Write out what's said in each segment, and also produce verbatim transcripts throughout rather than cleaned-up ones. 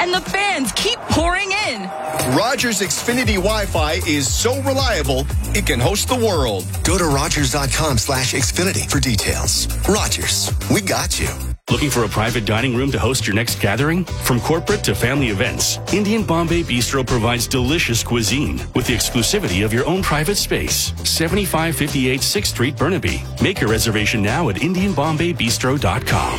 and the fans keep pouring in. Rogers Xfinity Wi-Fi is so reliable, it can host the world. Go to Rogers.com slash Xfinity for details. Rogers, we got you. Looking for a private dining room to host your next gathering? From corporate to family events, Indian Bombay Bistro provides delicious cuisine with the exclusivity of your own private space. seventy-five fifty-eight sixth Street, Burnaby. Make your reservation now at Indian Bombay Bistro dot com.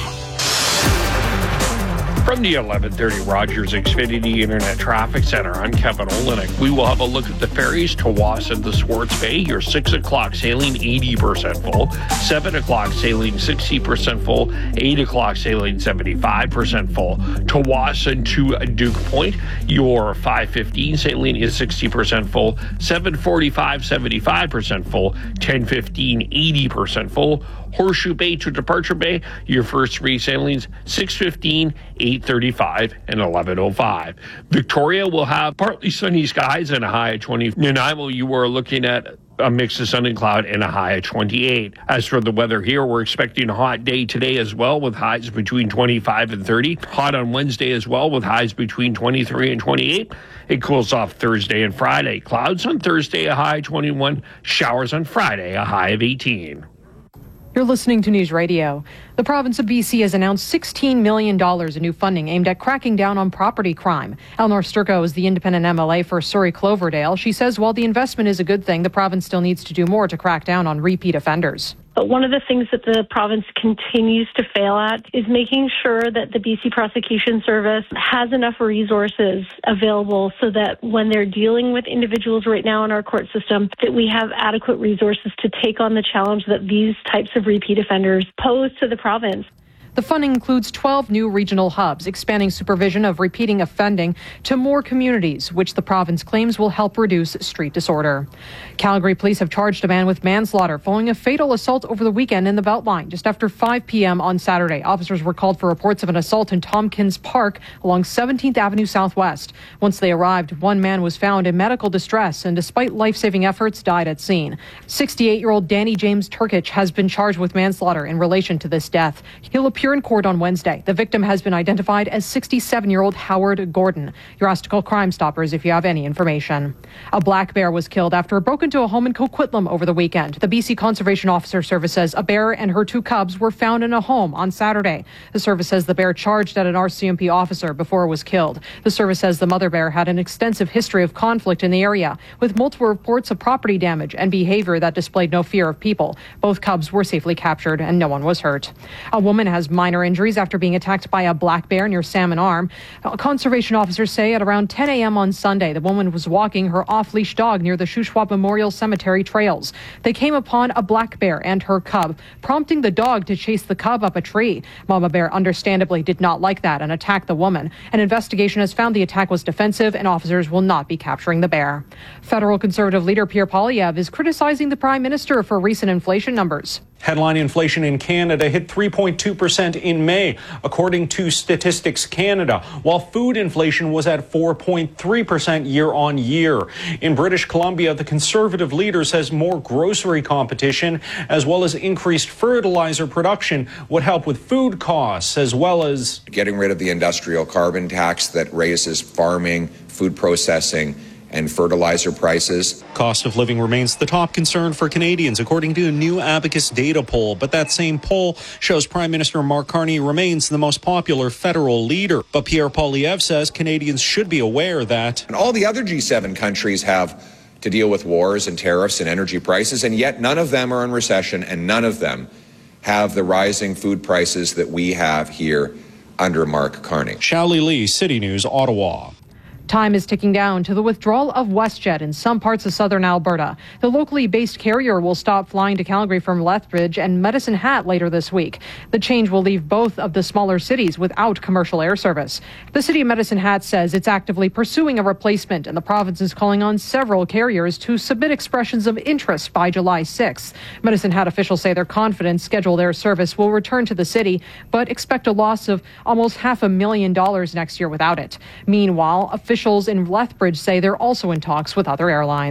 From the eleven thirty Rogers Xfinity Internet Traffic Center, I'm Kevin Olenek. We will have a look at the ferries to Wasan to Swartz Bay. Your six o'clock sailing eighty percent full, seven o'clock sailing sixty percent full, eight o'clock sailing seventy-five percent full. To Wasan to Duke Point, your five fifteen sailing is sixty percent full, seven forty-five seventy-five percent full, ten fifteen eighty percent full. Horseshoe Bay to Departure Bay, your first three sailings, six fifteen, eight thirty-five, and eleven oh five. Victoria will have partly sunny skies and a high of twenty. Nanaimo, you are looking at a mix of sun and cloud and a high of twenty-eight. As for the weather here, we're expecting a hot day today as well with highs between twenty-five and thirty. Hot on Wednesday as well with highs between twenty-three and twenty-eight. It cools off Thursday and Friday. Clouds on Thursday, a high of twenty-one. Showers on Friday, a high of eighteen. You're listening to News Radio. The province of B C has announced sixteen million dollars in new funding aimed at cracking down on property crime. Eleanor Sturko is the independent M L A for Surrey Cloverdale. She says while the investment is a good thing, the province still needs to do more to crack down on repeat offenders. But one of the things that the province continues to fail at is making sure that the B C Prosecution Service has enough resources available so that when they're dealing with individuals right now in our court system, that we have adequate resources to take on the challenge that these types of repeat offenders pose to the province. The funding includes twelve new regional hubs, expanding supervision of repeating offending to more communities, which the province claims will help reduce street disorder. Calgary police have charged a man with manslaughter following a fatal assault over the weekend in the Beltline. Just after five p.m. on Saturday, officers were called for reports of an assault in Tompkins Park along seventeenth Avenue Southwest. Once they arrived, one man was found in medical distress and, despite life-saving efforts, died at scene. sixty-eight-year-old Danny James Turkich has been charged with manslaughter in relation to this death. He'll appear in court on Wednesday. The victim has been identified as sixty-seven-year-old Howard Gordon. You're asked to call Crime Stoppers if you have any information. A black bear was killed after it broke into a home in Coquitlam over the weekend. The B C Conservation Officer Service says a bear and her two cubs were found in a home on Saturday. The service says the bear charged at an R C M P officer before it was killed. The service says the mother bear had an extensive history of conflict in the area, with multiple reports of property damage and behavior that displayed no fear of people. Both cubs were safely captured and no one was hurt. A woman has minor injuries after being attacked by a black bear near Salmon Arm. Conservation officers say at around ten a.m. on Sunday, the woman was walking her off-leash dog near the Shuswap Memorial Cemetery trails. They came upon a black bear and her cub, prompting the dog to chase the cub up a tree. Mama bear understandably did not like that and attacked the woman. An investigation has found the attack was defensive and officers will not be capturing the bear. Federal Conservative leader Pierre Poilievre is criticizing the Prime Minister for recent inflation numbers. Headline inflation in Canada hit three point two percent in May, according to Statistics Canada, while food inflation was at four point three percent year on year. In British Columbia, the Conservative leader says more grocery competition as well as increased fertilizer production would help with food costs, as well as getting rid of the industrial carbon tax that raises farming, food processing, and fertilizer prices. Cost of living remains the top concern for Canadians, according to a new Abacus data poll. But that same poll shows Prime Minister Mark Carney remains the most popular federal leader. But Pierre Poilievre says Canadians should be aware that and all the other G seven countries have to deal with wars and tariffs and energy prices, and yet none of them are in recession and none of them have the rising food prices that we have here under Mark Carney. Shally Lee, City News, Ottawa. Time is ticking down to the withdrawal of WestJet in some parts of southern Alberta. The locally based carrier will stop flying to Calgary from Lethbridge and Medicine Hat later this week. The change will leave both of the smaller cities without commercial air service. The city of Medicine Hat says it's actively pursuing a replacement, and the province is calling on several carriers to submit expressions of interest by July sixth. Medicine Hat officials say they're confident scheduled air service will return to the city, but expect a loss of almost half a million dollars next year without it. Meanwhile, officials Officials in Lethbridge say they're also in talks with other airlines.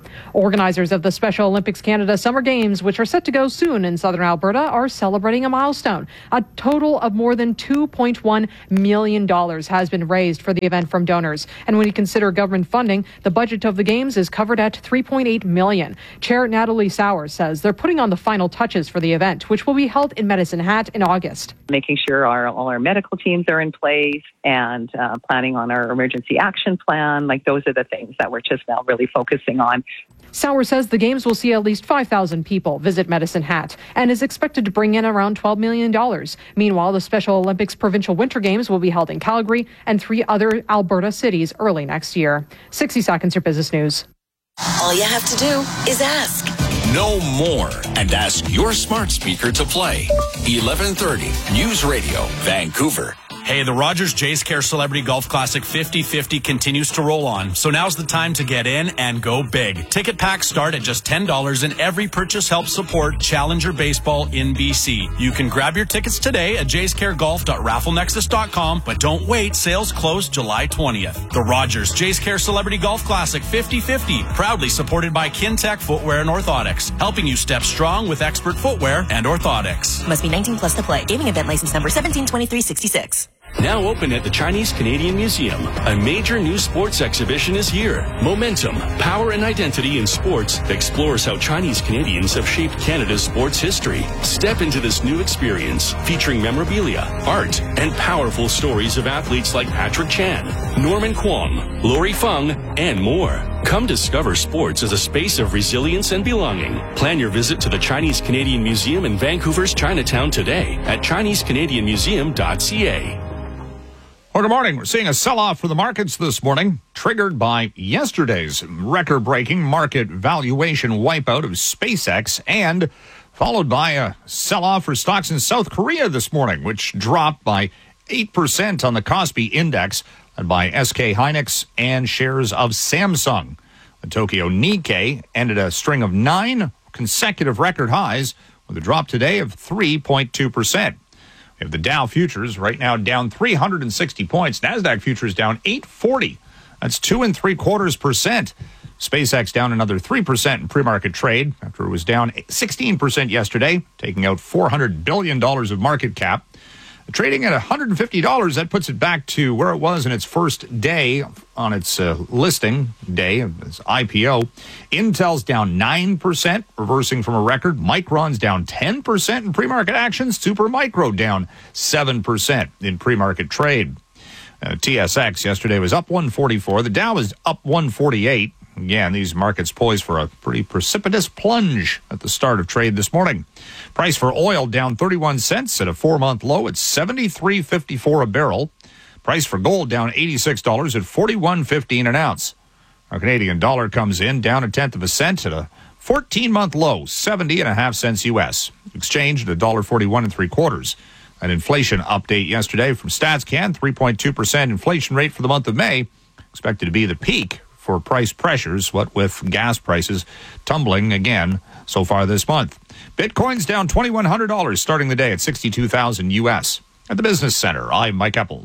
Organizers of the Special Olympics Canada Summer Games, which are set to go soon in southern Alberta, are celebrating a milestone. A total of more than two point one million dollars has been raised for the event from donors. And when you consider government funding, the budget of the Games is covered at three point eight million dollars. Chair Natalie Sowers says they're putting on the final touches for the event, which will be held in Medicine Hat in August. Making sure our, all our medical teams are in place and uh, planning on our emergency action plan. Like, those are the things that we're just now really focusing on. Sauer says the Games will see at least five thousand people visit Medicine Hat and is expected to bring in around twelve million dollars. Meanwhile, the Special Olympics Provincial Winter Games will be held in Calgary and three other Alberta cities early next year. sixty seconds, your business news. All you have to do is ask. Know more and ask your smart speaker to play. eleven thirty News Radio, Vancouver. Hey, the Rogers Jays Care Celebrity Golf Classic fifty fifty continues to roll on, so now's the time to get in and go big. Ticket packs start at just ten dollars, and every purchase helps support Challenger Baseball in B C. You can grab your tickets today at jays care golf dot raffle nexus dot com, but don't wait, sales close July twentieth. The Rogers Jays Care Celebrity Golf Classic fifty fifty, proudly supported by Kintec Footwear and Orthotics, helping you step strong with expert footwear and orthotics. Must be nineteen plus to play. Gaming event license number seventeen twenty-three sixty-six. Now open at the Chinese Canadian Museum, a major new sports exhibition is here. Momentum, Power and Identity in Sports explores how Chinese Canadians have shaped Canada's sports history. Step into this new experience featuring memorabilia, art, and powerful stories of athletes like Patrick Chan, Norman Kwong, Lori Feng, and more. Come discover sports as a space of resilience and belonging. Plan your visit to the Chinese Canadian Museum in Vancouver's Chinatown today at chinese canadian museum dot c a. Well, good morning. We're seeing a sell-off for the markets this morning, triggered by yesterday's record-breaking market valuation wipeout of SpaceX, and followed by a sell-off for stocks in South Korea this morning, which dropped by eight percent on the Kospi Index, led by S K Hynix and shares of Samsung. The Tokyo Nikkei ended a string of nine consecutive record highs with a drop today of three point two percent. We have the Dow futures right now down three hundred sixty points. NASDAQ futures down eight forty. That's two and three quarters percent. SpaceX down another three percent in pre-market trade after it was down sixteen percent yesterday, taking out four hundred billion dollars of market cap. Trading at one hundred fifty dollars, that puts it back to where it was in its first day on its uh, listing day of its I P O. Intel's down nine percent, reversing from a record. Micron's down ten percent in pre-market action. Supermicro down seven percent in pre-market trade. Uh, T S X yesterday was up one forty-four. The Dow was up one forty-eight. Again, these markets poised for a pretty precipitous plunge at the start of trade this morning. Price for oil down thirty-one cents at a four-month low at seventy-three fifty-four a barrel. Price for gold down eighty-six dollars at forty-one fifteen an ounce. Our Canadian dollar comes in down a tenth of a cent at a fourteen-month low, seventy and a half cents U S. Exchange at one dollar forty-one and three quarters. An inflation update yesterday from StatsCan, three point two percent inflation rate for the month of May, expected to be the peak for price pressures, what with gas prices tumbling again so far this month. Bitcoin's down two thousand one hundred dollars starting the day at sixty-two thousand U S. At the Business Center, I'm Mike Eppel.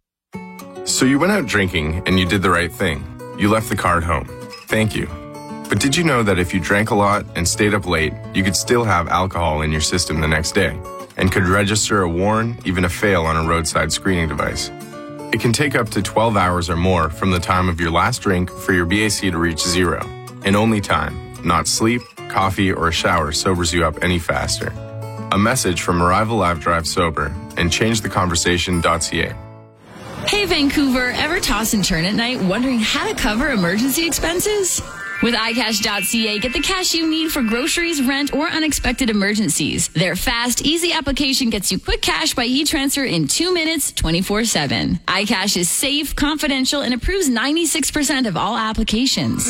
So you went out drinking and you did the right thing. You left the car at home. Thank you. But did you know that if you drank a lot and stayed up late, you could still have alcohol in your system the next day and could register a warn, even a fail on a roadside screening device? It can take up to twelve hours or more from the time of your last drink for your B A C to reach zero. And only time, not sleep, coffee, or a shower sobers you up any faster. A message from Arrive Alive Drive Sober and change the conversation dot c a. Hey Vancouver, ever toss and turn at night wondering how to cover emergency expenses? With i cash dot c a, get the cash you need for groceries, rent, or unexpected emergencies. Their fast, easy application gets you quick cash by e-transfer in two minutes, twenty-four seven. iCash is safe, confidential, and approves ninety-six percent of all applications.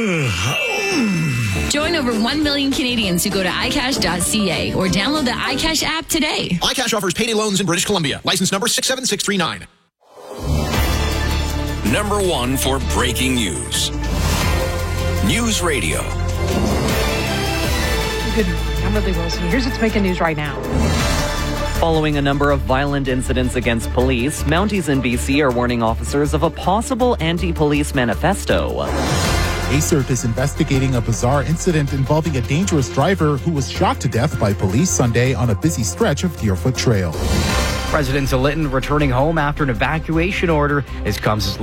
Join over one million Canadians who go to i cash dot c a or download the iCash app today. iCash offers payday loans in British Columbia. License number six seven six three nine. Number one for breaking news. News Radio. Good morning. I'm Ridley Wilson. Here's what's making news right now. Following a number of violent incidents against police, Mounties in B C are warning officers of a possible anti-police manifesto. A C E R T is investigating a bizarre incident involving a dangerous driver who was shot to death by police Sunday on a busy stretch of Deerfoot Trail. Residents of Lytton returning home after an evacuation order. This comes as